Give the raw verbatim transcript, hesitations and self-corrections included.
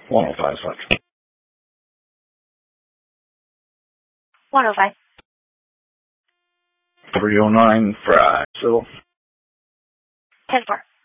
one oh five left. one oh five. three oh nine, Fry. So. ten four.